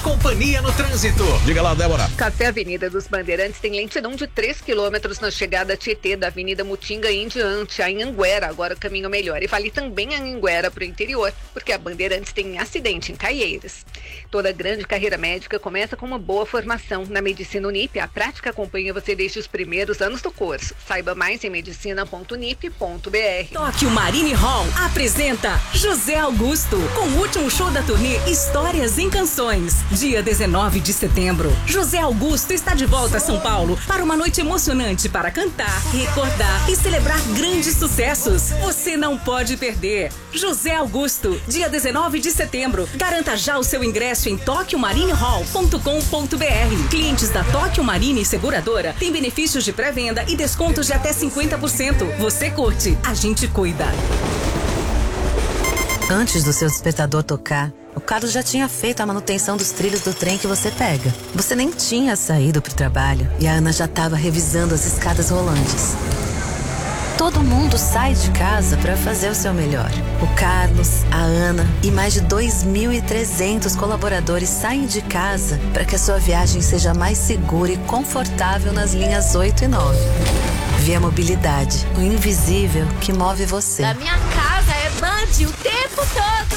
Companhia no Trânsito. Diga lá, Débora. Café Avenida dos Bandeirantes tem lentidão de 3 quilômetros na chegada Tietê da Avenida Mutinga em diante, a Anhanguera, agora o caminho melhor. E vale também a Anhanguera para o interior, porque a Bandeirantes tem acidente em Caieiras. Toda grande carreira médica começa com uma boa formação. Na Medicina Unip, a prática acompanha você desde os primeiros anos do curso. Saiba mais em medicina.unip.br. Tóquio Marine Hall apresenta José Augusto, com o último show da turnê Histórias em Canções. Dia 19 de setembro, José Augusto está de volta a São Paulo para uma noite emocionante para cantar, recordar e celebrar grandes sucessos. Você não pode perder. José Augusto, dia 19 de setembro. Garanta já o seu ingresso em toquiomarineHall.com.br. Clientes da Tóquio Marine Seguradora têm benefícios de pré-venda e descontos de até 50%. Você curte, a gente cuida. Antes do seu despertador tocar, o Carlos já tinha feito a manutenção dos trilhos do trem que você pega. Você nem tinha saído pro trabalho e a Ana já estava revisando as escadas rolantes. Todo mundo sai de casa para fazer o seu melhor. O Carlos, a Ana e mais de 2.300 colaboradores saem de casa para que a sua viagem seja mais segura e confortável nas linhas 8 e 9. Via Mobilidade, o invisível que move você. Da minha casa é Band o tempo todo.